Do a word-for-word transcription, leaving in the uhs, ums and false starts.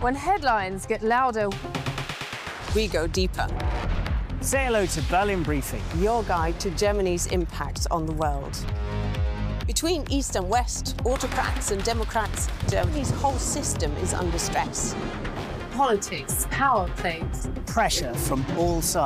When headlines get louder, we go deeper. Say hello to Berlin Briefing, your guide to Germany's impact on the world. Between East and West, autocrats and democrats, Germany's whole system is under stress. politics, power plays. pressure from all sides.